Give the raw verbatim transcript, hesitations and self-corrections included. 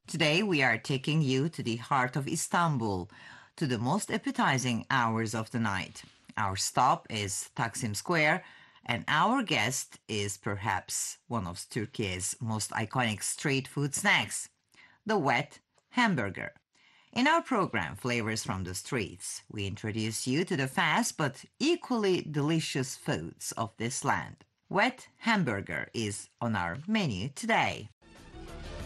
Today we are taking you to the heart of Istanbul, to the most appetizing hours of the night. Our stop is Taksim Square, and our guest is perhaps one of Turkey's most iconic street food snacks, the wet hamburger. In our program, Flavors from the Streets, we introduce you to the fast but equally delicious foods of this land. Wet hamburger is on our menu today.